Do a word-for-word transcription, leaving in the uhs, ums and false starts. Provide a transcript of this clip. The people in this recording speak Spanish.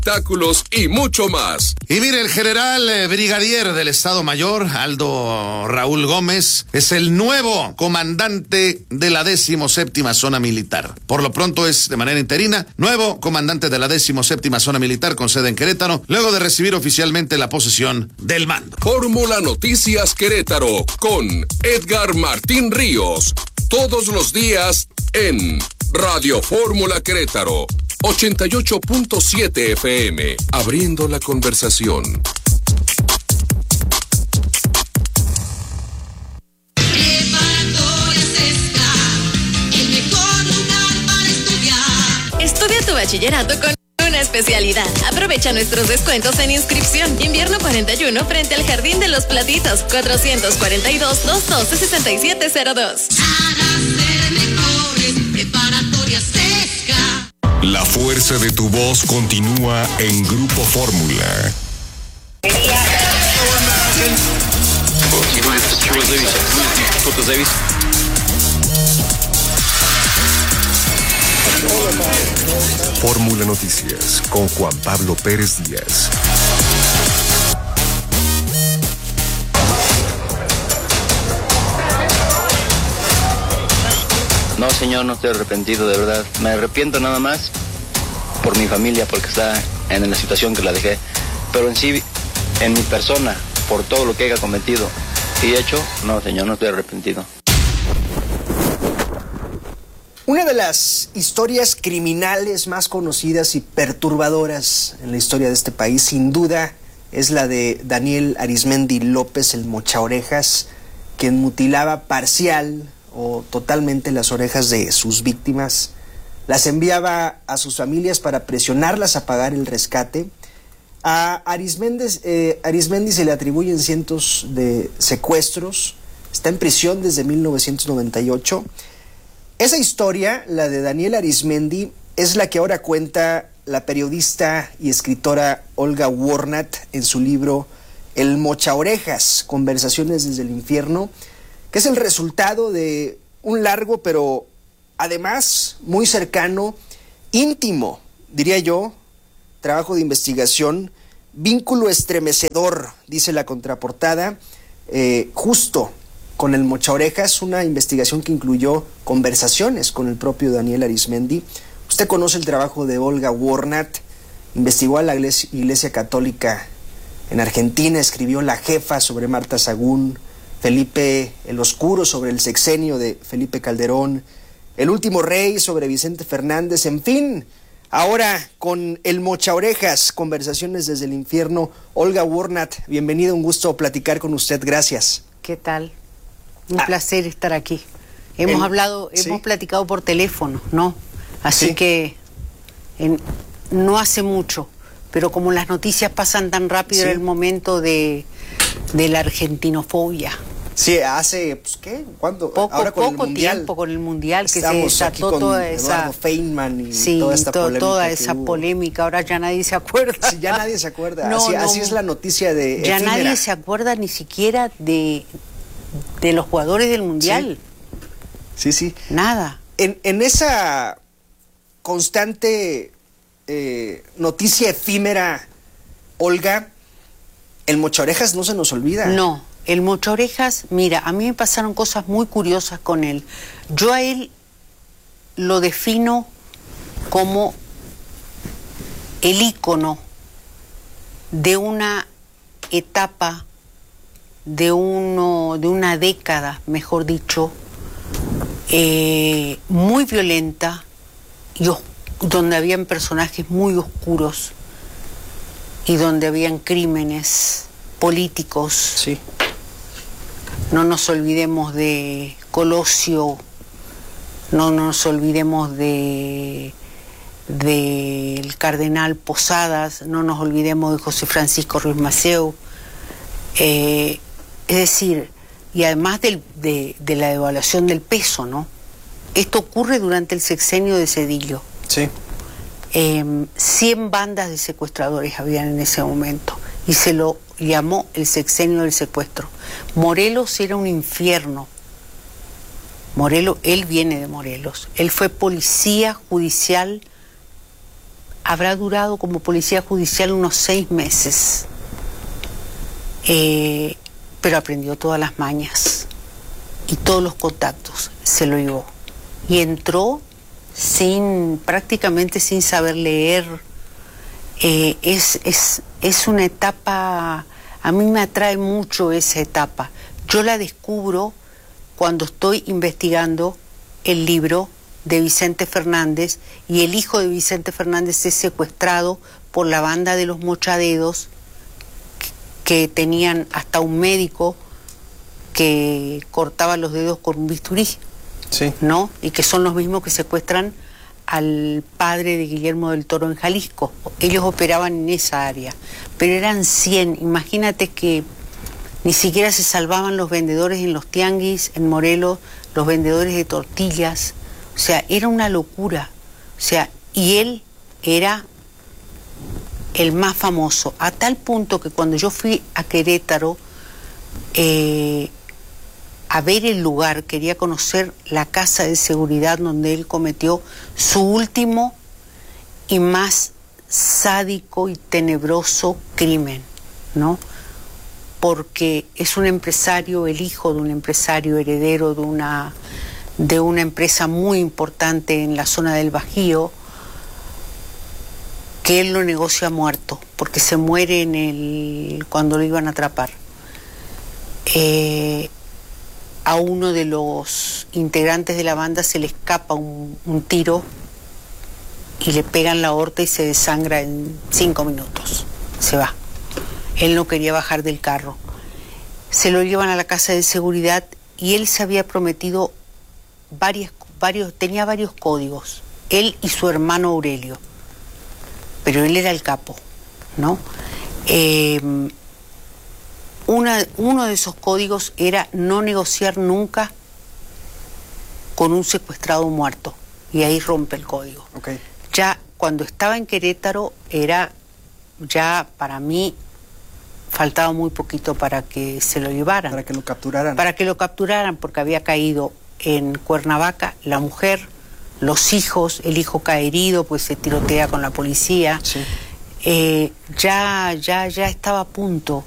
espectáculos y mucho más. Y mire, el general eh, brigadier del Estado Mayor, Aldo Raúl Gómez, es el nuevo comandante de la decimoséptima Zona Militar. Por lo pronto es de manera interina, nuevo comandante de la decimoséptima Zona Militar con sede en Querétaro, luego de recibir oficialmente la posesión del mando. Fórmula Noticias Querétaro con Edgar Martín Ríos. Todos los días en Radio Fórmula Querétaro. ochenta y ocho punto siete F M, abriendo la conversación. Preparatorias ESCA, el mejor lugar para estudiar. Estudia tu bachillerato con una especialidad. Aprovecha nuestros descuentos en inscripción. Invierno cuarenta y uno frente al Jardín de los Platitos. cuatrocientos cuarenta y dos, doscientos doce, sesenta y siete cero dos. Para ser mejores, preparatorias ESCA. La fuerza de tu voz continúa en Grupo Fórmula. Fórmula Noticias con Juan Pablo Pérez Díaz. No, señor, no estoy arrepentido, de verdad. Me arrepiento nada más por mi familia, porque está en la situación que la dejé. Pero en sí, en mi persona, por todo lo que haya cometido y hecho, no, señor, no estoy arrepentido. Una de las historias criminales más conocidas y perturbadoras en la historia de este país, sin duda, es la de Daniel Arizmendi López, el Mochaorejas, quien mutilaba parcial o totalmente las orejas de sus víctimas, las enviaba a sus familias para presionarlas a pagar el rescate. A Arizmendi, eh, Arizmendi se le atribuyen cientos de secuestros, está en prisión desde mil novecientos noventa y ocho. Esa historia, la de Daniel Arizmendi, es la que ahora cuenta la periodista y escritora Olga Warnat en su libro El Mochaorejas, Conversaciones desde el Infierno, que es el resultado de un largo, pero además muy cercano, íntimo, diría yo, trabajo de investigación, vínculo estremecedor, dice la contraportada, eh, justo con el Mochaorejas, una investigación que incluyó conversaciones con el propio Daniel Arizmendi. Usted conoce el trabajo de Olga Warnat, investigó a la iglesia, iglesia católica en Argentina, escribió La Jefa sobre Marta Sagún, Felipe el Oscuro sobre el sexenio de Felipe Calderón, El Último Rey sobre Vicente Fernández, en fin. Ahora con el Mochaorejas, Conversaciones desde el Infierno. Olga Warnat, bienvenida, un gusto platicar con usted, gracias. ¿Qué tal? Un ah, placer estar aquí. Hemos el, hablado, ¿sí? hemos platicado por teléfono, ¿no? Así sí. que en, no hace mucho, pero como las noticias pasan tan rápido, sí. era el momento de, de la argentinofobia. Sí, hace, pues, ¿qué? ¿Cuándo? Poco, Ahora con poco el mundial. tiempo con el Mundial, que Estamos se desató toda esa... Feynman y sí, toda esta to, polémica. toda que esa hubo. polémica, ahora ya nadie se acuerda. Sí, ya nadie se acuerda, no, así, no, así es la noticia de ya efímera. nadie se acuerda ni siquiera de, de los jugadores del Mundial. Sí, sí. sí. Nada. En, en esa constante eh, noticia efímera, Olga, el Mochaorejas no se nos olvida. No, el Mochaorejas, mira, a mí me pasaron cosas muy curiosas con él. Yo a él lo defino como el ícono de una etapa, de, uno, de una década, mejor dicho, eh, muy violenta y donde habían personajes muy oscuros y donde habían crímenes políticos. Sí. No nos olvidemos de Colosio, no nos olvidemos de del cardenal Posadas, no nos olvidemos de José Francisco Ruiz Maceo. Eh, es decir, y además del, de, de la devaluación del peso, ¿no? Esto ocurre durante el sexenio de Zedillo. Sí. Eh, cien bandas de secuestradores habían en ese momento y se lo llamó el sexenio del secuestro. Morelos era un infierno. Morelos, él viene de Morelos. Él fue policía judicial habrá durado como policía judicial unos seis meses. Eh, pero aprendió todas las mañas y todos los contactos, se lo llevó. Y entró sin, prácticamente sin saber leer. Eh, es, es, es una etapa, a mí me atrae mucho esa etapa. Yo la descubro cuando estoy investigando el libro de Vicente Fernández, y el hijo de Vicente Fernández es secuestrado por la banda de los mochadedos, que tenían hasta un médico que cortaba los dedos con un bisturí, sí, ¿no? Y que son los mismos que secuestran al padre de Guillermo del Toro en Jalisco. Ellos operaban en esa área, pero eran cien. Imagínate que ni siquiera se salvaban los vendedores en los tianguis, en Morelos, los vendedores de tortillas. O sea, era una locura. O sea, y él era el más famoso, a tal punto que cuando yo fui a Querétaro eh, a ver el lugar, quería conocer la casa de seguridad donde él cometió su último y más sádico y tenebroso crimen, ¿no? Porque es un empresario, el hijo de un empresario heredero de una, de una empresa muy importante en la zona del Bajío, que él lo negocia muerto, porque se muere en el cuando lo iban a atrapar. Eh, a uno de los integrantes de la banda se le escapa un, un tiro y le pegan la aorta y se desangra en cinco minutos. Se va. Él no quería bajar del carro. Se lo llevan a la casa de seguridad y él se había prometido varias, varios, tenía varios códigos, él y su hermano Aurelio. Pero él era el capo, ¿no? Eh, una, uno de esos códigos era no negociar nunca con un secuestrado muerto, y ahí rompe el código. Okay. Ya cuando estaba en Querétaro era, ya para mí, faltaba muy poquito para que se lo llevaran. Para que lo capturaran. Para que lo capturaran, porque había caído en Cuernavaca la mujer, los hijos, el hijo cae herido, pues se tirotea con la policía. Sí. Eh, ya, ya, ya estaba a punto.